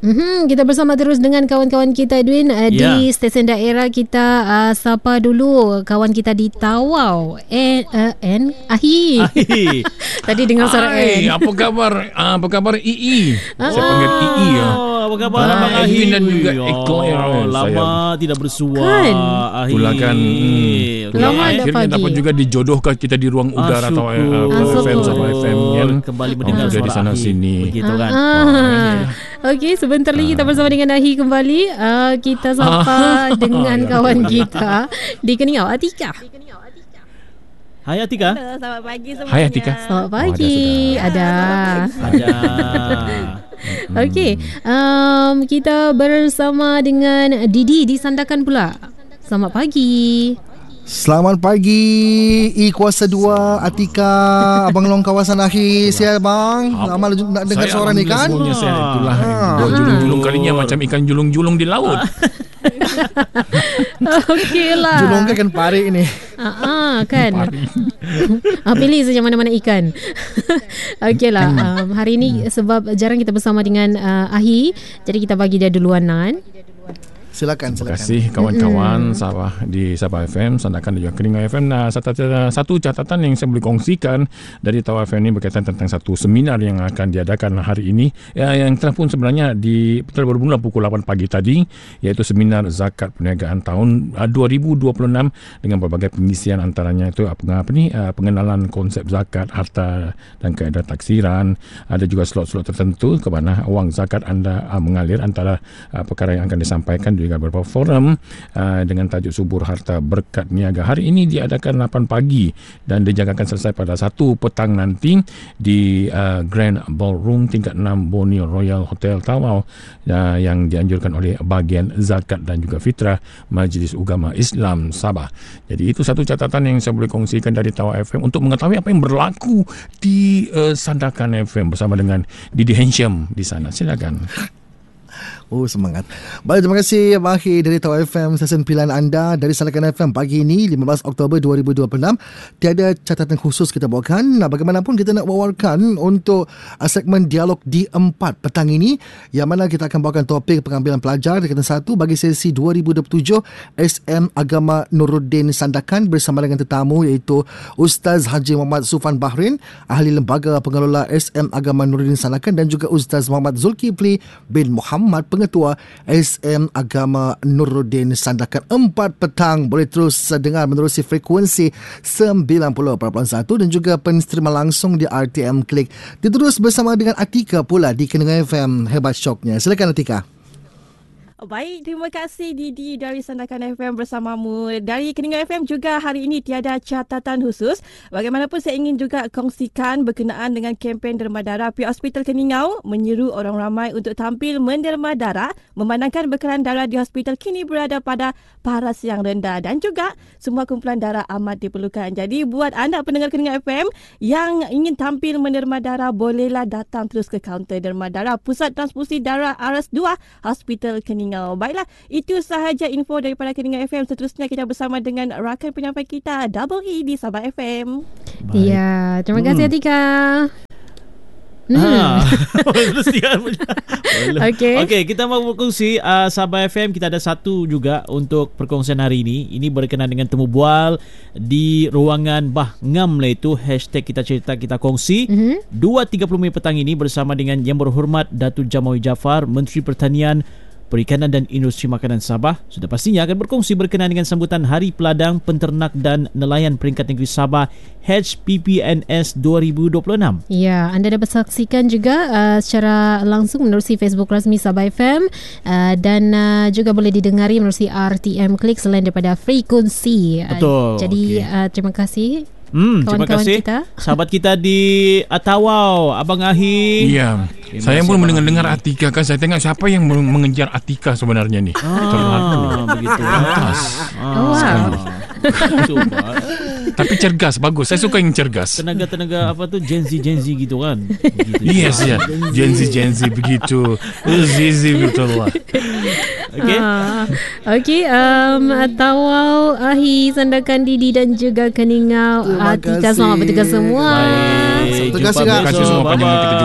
Kita bersama terus dengan kawan-kawan kita, Edwin, di stesen daerah kita. Sapa dulu kawan kita di Tawau, Ahi. Tadi dengar suara N. Apa khabar II? Saya panggil II ya. Apa khabar Abang Ahi dan juga Eclair. Lama tidak bersua kan? Ahi. Itulah kan. Lama tak akhirnya pagi. dapat juga dijodohkan kita di ruang udara atau FM sama FM yang kembali mendengar suara di sana Ahi. sini. Begitu kan. Okey, sebentar lagi kita bersama dengan Ahi kembali. Kita sapa dengan kawan kita di Keningau, Atika. Hai Atika. Selamat pagi semuanya. Hai Atika. Selamat pagi. Ada. Okey, kita bersama dengan Didi di Sandakan pula. Selamat pagi. Selamat pagi Kuasa 2 Atika, Abang Long kawasan Akhir. Sihat bang. Lama nak dengar suara ni kan. Itulah julung-julung kalinya macam ikan julung-julung di laut. Okey lah. Julung kan parik ni. Kan. Pilih saja mana-mana ikan. Okey lah. Hari ini sebab jarang kita bersama dengan Ahi, jadi kita bagi dia duluan Nan. Silakan. Terima kasih kawan-kawan Sabah di Sabah FM, Sandakan dan juga Keningau FM. Nah, satu catatan yang saya boleh kongsikan dari Tawau FM ini berkaitan tentang satu seminar yang akan diadakan hari ini, yang telah pun sebenarnya telah bermula pukul 8 pagi tadi, iaitu seminar Zakat Perniagaan tahun 2026 dengan berbagai pengisian, antaranya itu pengenalan konsep zakat, harta dan kaedah taksiran. Ada juga slot-slot tertentu ke mana wang zakat anda mengalir, antara perkara yang akan disampaikan juga beberapa forum dengan tajuk Subur Harta Berkat Niaga. Hari ini diadakan 8 pagi dan dijangkakan selesai pada 1 petang nanti di Grand Ballroom tingkat 6 Borneo Royal Hotel Tawau, yang dianjurkan oleh bahagian Zakat dan juga Fitrah Majlis Ugama Islam Sabah. Jadi itu satu catatan yang saya boleh kongsikan dari Tawau FM untuk mengetahui apa yang berlaku di Sandakan FM bersama dengan Didi Hensham di sana. Silakan. Semangat. Baik, terima kasih Abang Akhir dari Tawau FM, stesen pilihan anda dari Sandakan FM pagi ini 15 Oktober 2026. Tiada catatan khusus kita bawakan. Bagaimanapun kita nak bawakan untuk segmen dialog di 4 petang ini, yang mana kita akan bawakan topik pengambilan pelajar di Tingkatan 1 bagi sesi 2027 SM Agama Nuruddin Sandakan bersama dengan tetamu iaitu Ustaz Haji Muhammad Sufan Bahrain, Ahli Lembaga Pengelola SM Agama Nuruddin Sandakan, dan juga Ustaz Muhammad Zulkifli bin Muhammad, Pengetua SM Agama Nuruddin Sandakan. 4 petang boleh terus dengar menerusi frekuensi 90.1 dan juga pensterima langsung di RTM Klik. Diterus bersama dengan Atika pula di Keningau FM. Hebat syoknya. Silakan Atika. Baik, terima kasih Didi dari Sandakan FM bersamamu. Dari Keningau FM juga hari ini tiada catatan khusus. Bagaimanapun saya ingin juga kongsikan berkenaan dengan kempen derma darah. Pihak Hospital Keningau menyeru orang ramai untuk tampil menderma darah, memandangkan bekalan darah di hospital kini berada pada paras yang rendah dan juga semua kumpulan darah amat diperlukan. Jadi buat anda pendengar Keningau FM yang ingin tampil menderma darah, bolehlah datang terus ke kaunter derma darah Pusat Transfusi Darah RS2 Hospital Keningau. Baiklah, itu sahaja info daripada Keningau FM. Seterusnya kita bersama dengan rakan penyampai kita Double E di Sabah FM. Ya, terima kasih Atika. Okey, kita mau berkongsi Sabah FM. Kita ada satu juga untuk perkongsian hari ini. Ini berkenaan dengan temu bual di ruangan Bah Ngam lah itu. Hashtag kita cerita kita kongsi 2.30 petang ini bersama dengan Yang Berhormat Datuk Jamawi Jaafar, Menteri Pertanian, Perikanan dan Industri Makanan Sabah. Sudah pastinya akan berkongsi berkenaan dengan sambutan Hari Peladang, Penternak dan Nelayan Peringkat Negeri Sabah HPPNS 2026. Ya, anda dapat saksikan juga secara langsung menerusi Facebook rasmi Sabah FM dan juga boleh didengari menerusi RTM Klik selain daripada frekuensi. Betul. Jadi terima kasih. Terima kasih kita, sahabat kita di Tawau, Abang Ahi. Ya, saya pun mendengar Atika kan. Saya tengok siapa yang mengejar Atika sebenarnya ni. Begitu. Tapi cergas, bagus. Saya suka yang cergas. Tenaga apa tu, Gen Z gitu kan. Begitu. Yes, ya. Gen Z begitu. Zizi betul lah. Okey, Tawau, Ahi, Sandakan, Didi dan juga Keningau. Atika, selamat bertugas semua. Baik, terima kasih semua.